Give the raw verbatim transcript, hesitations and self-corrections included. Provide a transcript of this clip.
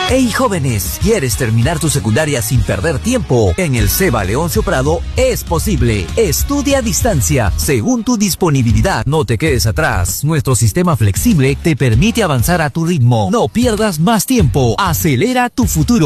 Hey jóvenes, ¿quieres terminar tu secundaria sin perder tiempo? En el SEBA Leoncio Prado es posible. Estudia a distancia, según tu disponibilidad. No te quedes atrás. Nuestro sistema flexible te permite avanzar a tu ritmo. No pierdas más tiempo. Acelera tu futuro.